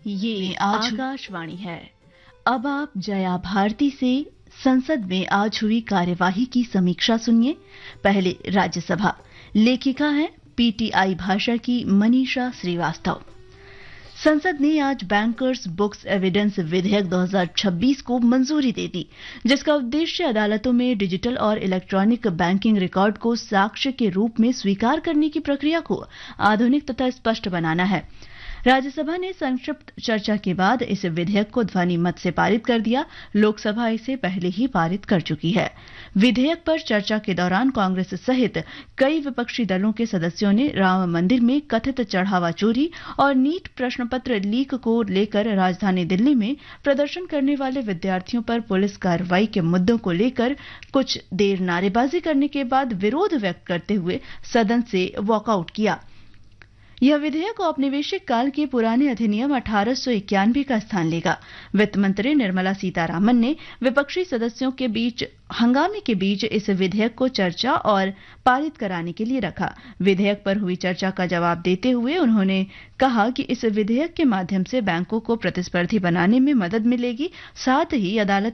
ये आकाशवाणी है। अब आप जया भारती से संसद में आज हुई कार्यवाही की समीक्षा सुनिए। पहले राज्यसभा। लेखिका हैं पीटीआई भाषा की मनीषा श्रीवास्तव। संसद ने आज बैंकर्स बुक्स एविडेंस विधेयक 2026 को मंजूरी दे दी, जिसका उद्देश्य अदालतों में डिजिटल और इलेक्ट्रॉनिक बैंकिंग रिकॉर्ड को साक्ष्य के रूप में स्वीकार करने की प्रक्रिया को आधुनिक तथा स्पष्ट बनाना है। राज्यसभा ने संक्षिप्त चर्चा के बाद इस विधेयक को ध्वनि मत से पारित कर दिया। लोकसभा इसे पहले ही पारित कर चुकी है। विधेयक पर चर्चा के दौरान कांग्रेस सहित कई विपक्षी दलों के सदस्यों ने राम मंदिर में कथित चढ़ावा चोरी और नीट प्रश्न पत्र लीक को लेकर राजधानी दिल्ली में प्रदर्शन करने वाले विद्यार्थियों पर पुलिस कार्रवाई के मुद्दों को लेकर कुछ देर नारेबाजी करने के बाद विरोध व्यक्त करते हुए सदन से वॉकआउट किया। यह विधेयक औपनिवेशिक काल के पुराने अधिनियम 1891 का स्थान लेगा। वित्त मंत्री निर्मला सीतारामन ने विपक्षी सदस्यों के बीच हंगामे के बीच इस विधेयक को चर्चा और पारित कराने के लिए रखा। विधेयक पर हुई चर्चा का जवाब देते हुए उन्होंने कहा कि इस विधेयक के माध्यम से बैंकों को प्रतिस्पर्धी बनाने में मदद मिलेगी, साथ ही अदालत